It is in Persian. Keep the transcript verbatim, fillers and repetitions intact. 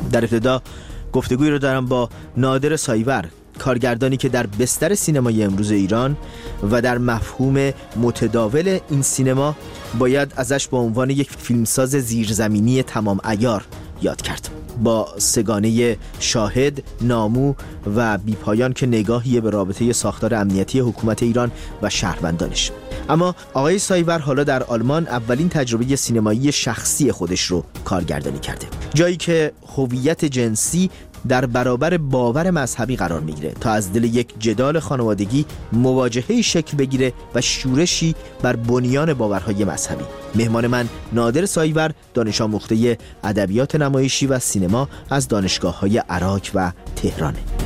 در ابتدا گفتگویی رو دارم با نادر سایور، کارگردانی که در بستر سینمای امروز ایران و در مفهوم متداول این سینما باید ازش به عنوان یک فیلمساز زیرزمینی تمام عیار یاد کرد، با سگانه شاهد، نامو و بیپایان که نگاهی به رابطه ساختار امنیتی حکومت ایران و شهروندانش. اما آقای سایور حالا در آلمان اولین تجربه سینمایی شخصی خودش رو کارگردانی کرده، جایی که هویت جنسی در برابر باور مذهبی قرار میگیره تا از دل یک جدال خانوادگی مواجهه‌ای شکل بگیره و شورشی بر بنیان باورهای مذهبی. مهمان من نادر سایور، دانش آموخته ادبیات نمایشی و سینما از دانشگاه‌های عراق و تهرانه.